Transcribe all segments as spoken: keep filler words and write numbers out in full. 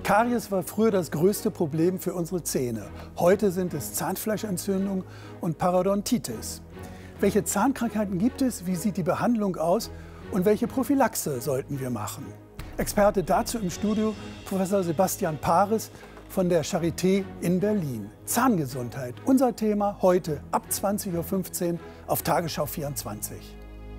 Karies war früher das größte Problem für unsere Zähne. Heute sind es Zahnfleischentzündung und Parodontitis. Welche Zahnkrankheiten gibt es, wie sieht die Behandlung aus und welche Prophylaxe sollten wir machen? Experte dazu im Studio Professor Sebastian Paris von der Charité in Berlin. Zahngesundheit, unser Thema heute ab zwanzig Uhr fünfzehn auf Tagesschau vierundzwanzig.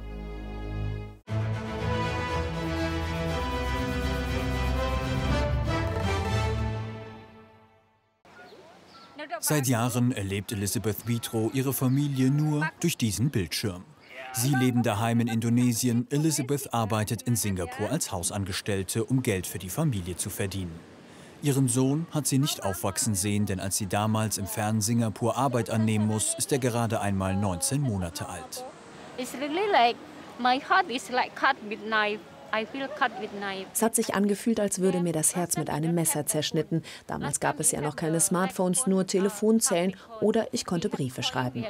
Seit Jahren erlebt Elizabeth Vitro ihre Familie nur durch diesen Bildschirm. Sie leben daheim in Indonesien. Elizabeth arbeitet in Singapur als Hausangestellte, um Geld für die Familie zu verdienen. Ihren Sohn hat sie nicht aufwachsen sehen, denn als sie damals im fernen Singapur Arbeit annehmen muss, ist er gerade einmal neunzehn Monate alt. It's really like my heart is like cut with knife. I feel cut with knife. Es hat sich angefühlt, als würde mir das Herz mit einem Messer zerschnitten. Damals gab es ja noch keine Smartphones, nur Telefonzellen oder ich konnte Briefe schreiben.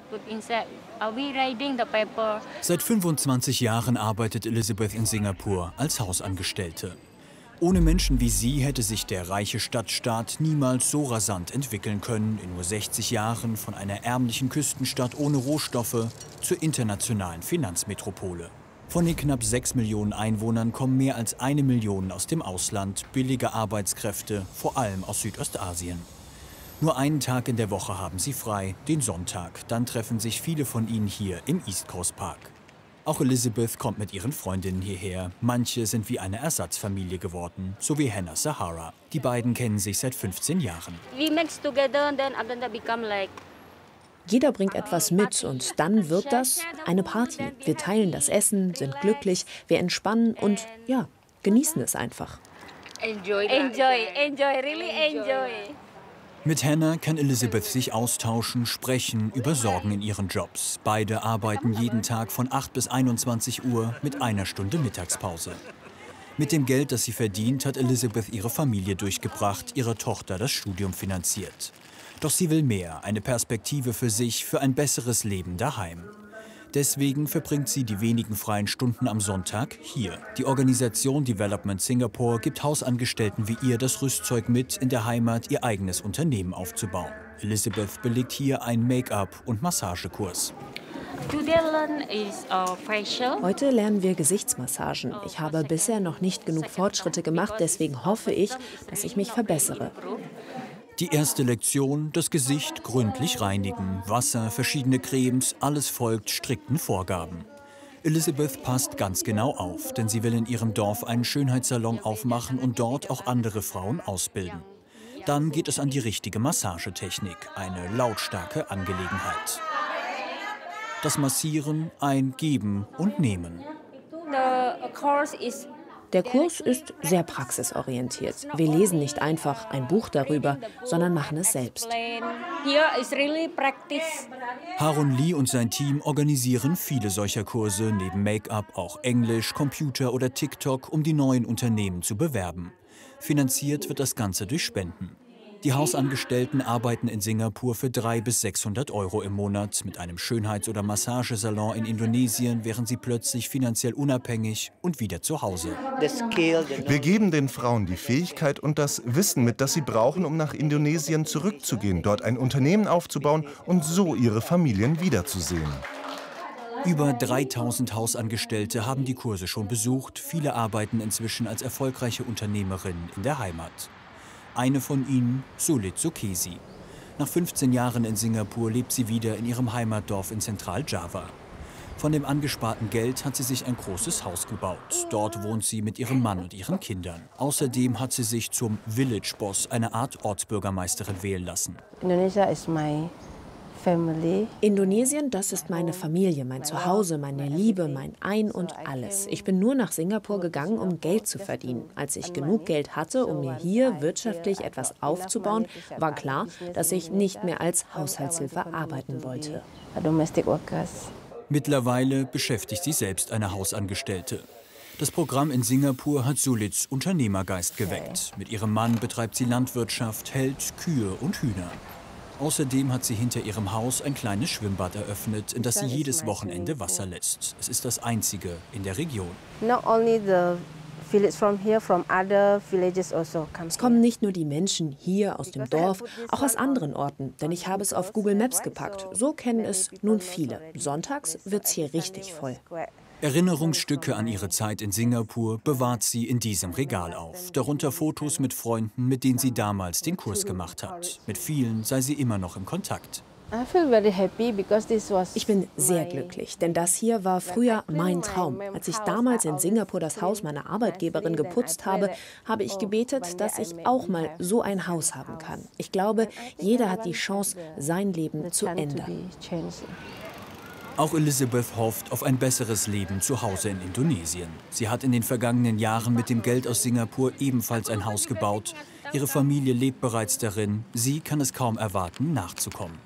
Seit fünfundzwanzig Jahren arbeitet Elizabeth in Singapur als Hausangestellte. Ohne Menschen wie sie hätte sich der reiche Stadtstaat niemals so rasant entwickeln können, in nur sechzig Jahren von einer ärmlichen Küstenstadt ohne Rohstoffe zur internationalen Finanzmetropole. Von den knapp sechs Millionen Einwohnern kommen mehr als eine Million aus dem Ausland, billige Arbeitskräfte, vor allem aus Südostasien. Nur einen Tag in der Woche haben sie frei, den Sonntag. Dann treffen sich viele von ihnen hier im East Coast Park. Auch Elizabeth kommt mit ihren Freundinnen hierher. Manche sind wie eine Ersatzfamilie geworden, so wie Hannah Sahara. Die beiden kennen sich seit fünfzehn Jahren. We mix together and then after that become like. Jeder bringt etwas mit und dann wird das eine Party. Wir teilen das Essen, sind glücklich, wir entspannen und ja, genießen es einfach. Enjoy, enjoy, enjoy, really enjoy. Mit Hannah kann Elizabeth sich austauschen, sprechen über Sorgen in ihren Jobs. Beide arbeiten jeden Tag von acht bis einundzwanzig Uhr mit einer Stunde Mittagspause. Mit dem Geld, das sie verdient, hat Elizabeth ihre Familie durchgebracht, ihrer Tochter das Studium finanziert. Doch sie will mehr, eine Perspektive für sich, für ein besseres Leben daheim. Deswegen verbringt sie die wenigen freien Stunden am Sonntag hier. Die Organisation Development Singapore gibt Hausangestellten wie ihr das Rüstzeug mit, in der Heimat ihr eigenes Unternehmen aufzubauen. Elizabeth belegt hier einen Make-up- und Massagekurs. Heute lernen wir Gesichtsmassagen. Ich habe bisher noch nicht genug Fortschritte gemacht, deswegen hoffe ich, dass ich mich verbessere. Die erste Lektion, das Gesicht gründlich reinigen. Wasser, verschiedene Cremes, alles folgt strikten Vorgaben. Elizabeth passt ganz genau auf, denn sie will in ihrem Dorf einen Schönheitssalon aufmachen und dort auch andere Frauen ausbilden. Dann geht es an die richtige Massagetechnik, eine lautstarke Angelegenheit. Das Massieren, ein Geben und Nehmen. Der Kurs ist sehr praxisorientiert. Wir lesen nicht einfach ein Buch darüber, sondern machen es selbst. Harun Lee und sein Team organisieren viele solcher Kurse, neben Make-up auch Englisch, Computer oder TikTok, um die neuen Unternehmen zu bewerben. Finanziert wird das Ganze durch Spenden. Die Hausangestellten arbeiten in Singapur für dreihundert bis sechshundert Euro im Monat. Mit einem Schönheits- oder Massagesalon in Indonesien wären sie plötzlich finanziell unabhängig und wieder zu Hause. Wir geben den Frauen die Fähigkeit und das Wissen mit, das sie brauchen, um nach Indonesien zurückzugehen, dort ein Unternehmen aufzubauen und so ihre Familien wiederzusehen. Über dreitausend Hausangestellte haben die Kurse schon besucht. Viele arbeiten inzwischen als erfolgreiche Unternehmerinnen in der Heimat. Eine von ihnen, Sulit Sukesi. Nach fünfzehn Jahren in Singapur lebt sie wieder in ihrem Heimatdorf in Zentral-Java. Von dem angesparten Geld hat sie sich ein großes Haus gebaut. Dort wohnt sie mit ihrem Mann und ihren Kindern. Außerdem hat sie sich zum Village Boss, eine Art Ortsbürgermeisterin, wählen lassen. Indonesia is my family. Indonesien, das ist meine Familie, mein Zuhause, meine Liebe, mein Ein und alles. Ich bin nur nach Singapur gegangen, um Geld zu verdienen. Als ich genug Geld hatte, um mir hier wirtschaftlich etwas aufzubauen, war klar, dass ich nicht mehr als Haushaltshilfe arbeiten wollte. Mittlerweile beschäftigt sie selbst eine Hausangestellte. Das Programm in Singapur hat Sulits Unternehmergeist geweckt. Mit ihrem Mann betreibt sie Landwirtschaft, hält Kühe und Hühner. Außerdem hat sie hinter ihrem Haus ein kleines Schwimmbad eröffnet, in das sie jedes Wochenende Wasser lässt. Es ist das einzige in der Region. village from here, from other villages also come. Es kommen nicht nur die Menschen hier aus dem Dorf, auch aus anderen Orten, denn ich habe es auf Google Maps gepackt. So kennen es nun viele. Sonntags wird's hier richtig voll. Erinnerungsstücke an ihre Zeit in Singapur bewahrt sie in diesem Regal auf. Darunter Fotos mit Freunden, mit denen sie damals den Kurs gemacht hat. Mit vielen sei sie immer noch im Kontakt. Ich bin sehr glücklich, denn das hier war früher mein Traum. Als ich damals in Singapur das Haus meiner Arbeitgeberin geputzt habe, habe ich gebetet, dass ich auch mal so ein Haus haben kann. Ich glaube, jeder hat die Chance, sein Leben zu ändern. Auch Elizabeth hofft auf ein besseres Leben zu Hause in Indonesien. Sie hat in den vergangenen Jahren mit dem Geld aus Singapur ebenfalls ein Haus gebaut. Ihre Familie lebt bereits darin. Sie kann es kaum erwarten, nachzukommen.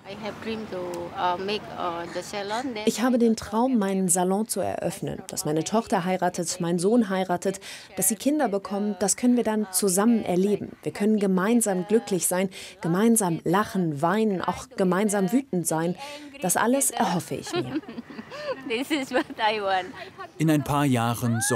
Ich habe den Traum, meinen Salon zu eröffnen, dass meine Tochter heiratet, mein Sohn heiratet, dass sie Kinder bekommen. Das können wir dann zusammen erleben. Wir können gemeinsam glücklich sein, gemeinsam lachen, weinen, auch gemeinsam wütend sein. Das alles erhoffe ich mir. In ein paar Jahren soll